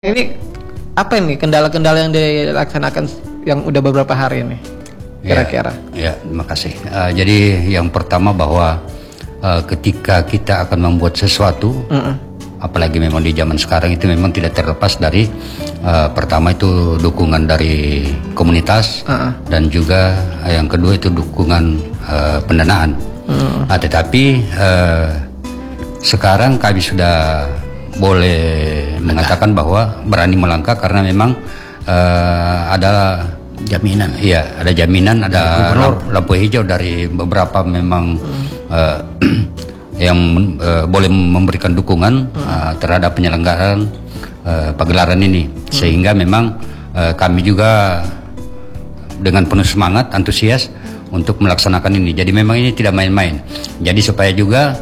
Ini apa ini kendala-kendala yang dilaksanakan yang udah beberapa hari ini kira-kira? Ya, terima kasih. Jadi yang pertama bahwa ketika kita akan membuat sesuatu, apalagi memang di zaman sekarang itu memang tidak terlepas dari pertama itu dukungan dari komunitas dan juga yang kedua itu dukungan pendanaan. Tetapi sekarang kami sudah boleh mengatakan bahwa berani melangkah karena memang ada jaminan. Iya, ada jaminan, ada lampu hijau dari beberapa memang yang boleh memberikan dukungan terhadap penyelenggaraan pagelaran ini. Sehingga memang kami juga dengan penuh semangat, antusias untuk melaksanakan ini. Jadi memang ini tidak main-main. Jadi supaya juga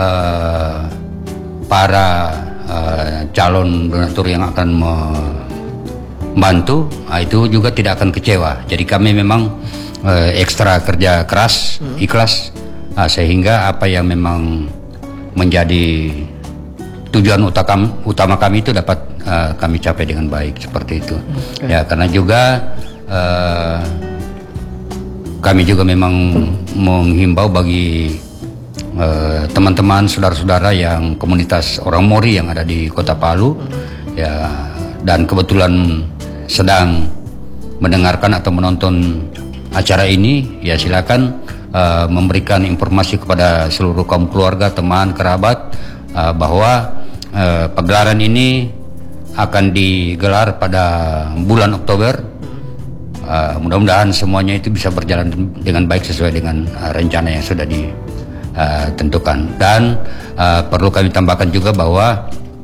para calon donatur yang akan membantu itu juga tidak akan kecewa. Jadi kami memang ekstra kerja keras, ikhlas, sehingga apa yang memang menjadi tujuan utama kami itu dapat kami capai dengan baik seperti itu. Ya, karena juga kami juga memang menghimbau bagi teman-teman, saudara-saudara yang komunitas orang Mori yang ada di Kota Palu, ya, dan kebetulan sedang mendengarkan atau menonton acara ini, ya silakan memberikan informasi kepada seluruh kaum keluarga, teman, kerabat bahwa pagelaran ini akan digelar pada bulan Oktober. Mudah-mudahan semuanya itu bisa berjalan dengan baik sesuai dengan rencana yang sudah ditentukan. Dan perlu kami tambahkan juga bahwa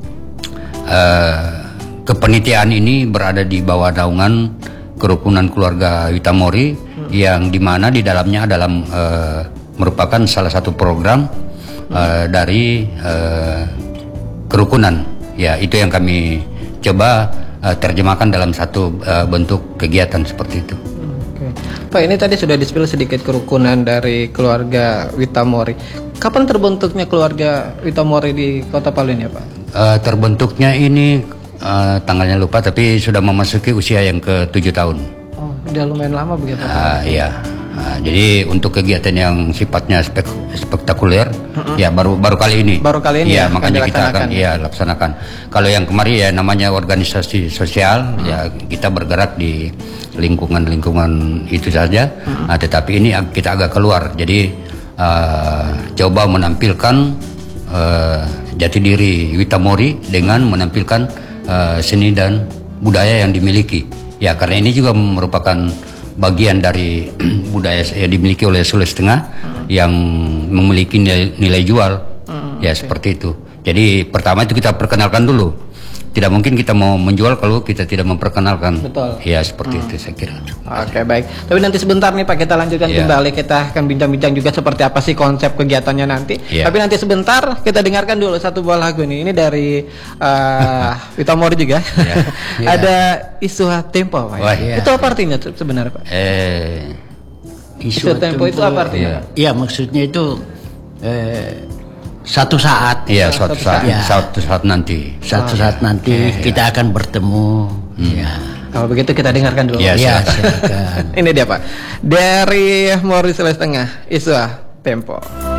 kepanitiaan ini berada di bawah naungan kerukunan keluarga Witamori yang dimana di dalamnya adalah merupakan salah satu program dari kerukunan. Ya, itu yang kami coba terjemahkan dalam satu bentuk kegiatan seperti itu. Pak, ini tadi sudah di-spill sedikit kerukunan dari keluarga Witamori. Kapan terbentuknya keluarga Witamori di Kota Palu ini, Pak? Terbentuknya ini tanggalnya lupa, tapi sudah memasuki usia yang ke-7 tahun. Oh, udah lumayan lama begitu? Iya. Jadi untuk kegiatan yang sifatnya spektakuler, ya baru kali ini. Baru kali ini ya, ya, makanya kita akan laksanakan. Kalau yang kemarin ya namanya organisasi sosial, ya kita bergerak di lingkungan itu saja. Tetapi ini kita agak keluar. Jadi coba menampilkan jati diri Witamori dengan menampilkan seni dan budaya yang dimiliki. Ya, karena ini juga merupakan bagian dari budaya yang dimiliki oleh Sulawesi Tengah yang memiliki nilai jual. Ya, seperti itu. Jadi pertama itu kita perkenalkan dulu. Tidak mungkin kita mau menjual kalau kita tidak memperkenalkan. Betul. Ya, seperti itu saya kira. Oke, baik. Tapi nanti sebentar nih Pak, kita lanjutkan kembali. Kita akan bincang-bincang juga seperti apa sih konsep kegiatannya nanti. Tapi nanti sebentar kita dengarkan dulu satu buah lagu nih. Ini dari Witamori juga. Ada Isu Tempo, Pak. Itu apa artinya sebenarnya, Pak? Isu Tempo itu apa artinya? Iya, maksudnya itu satu saat. Iya, suatu saat nanti. Satu saat nanti kita akan bertemu. Ya. Kalau begitu kita dengarkan dulu. Ya, silakan. Ini dia, Pak. Dari Mori Sulawesi Tengah, Isu Tempo.